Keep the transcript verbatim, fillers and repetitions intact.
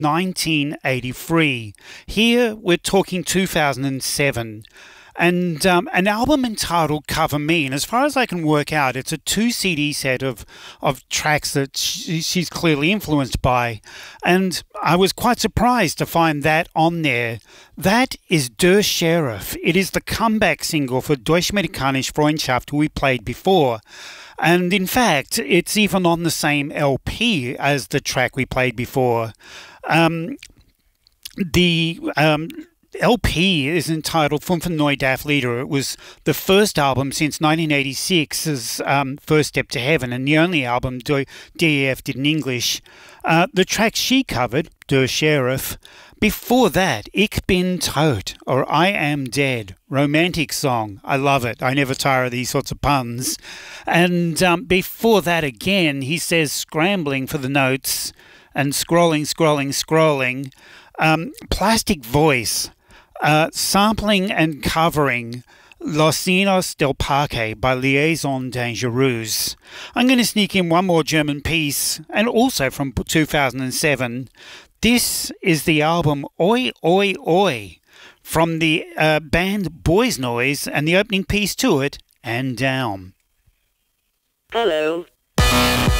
nineteen eighty-three. Here we're talking two thousand seven. And um, an album entitled Cover Me, and as far as I can work out, it's a two C D set of of tracks that she, she's clearly influenced by. And I was quite surprised to find that on there. That is Der Sheriff. It is the comeback single for Deutsch-Amerikanische Freundschaft we played before. And in fact, it's even on the same L P as the track we played before. Um, the... Um, L P is entitled Fünf Neue Darf Lieder. It was the first album since nineteen eighty-six's um, First Step to Heaven, and the only album D E F did in English. Uh, the track she covered, Der Sheriff. Before that, Ich bin tot, or I am dead. Romantic song. I love it. I never tire of these sorts of puns. And um, before that again, he says scrambling for the notes and scrolling, scrolling, scrolling. Um, Plastic Voice. Uh, sampling and covering Los Signos del Parque by Liaison Dangereuse. I'm going to sneak in one more German piece, and also from two thousand seven. This is the album Oi Oi Oi from the uh, band Boys Noise, and the opening piece to it, And Down. Hello.